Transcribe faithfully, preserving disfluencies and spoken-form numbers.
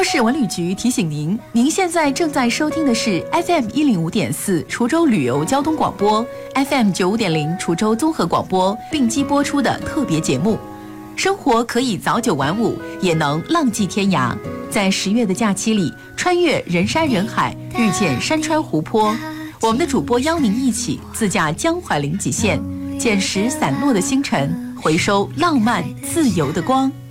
州市文旅局提醒您，您现在正在收听的是 F M 一零五点四滁州旅游交通广播 ，F M 九五点零滁州综合广播并机播出的特别节目。生活可以早九晚五，也能浪迹天涯。在十月的假期里，穿越人山人海，遇见山川湖泊。我们的主播邀您一起自驾江淮临济县，捡拾散落的星辰，回收浪漫自由的光。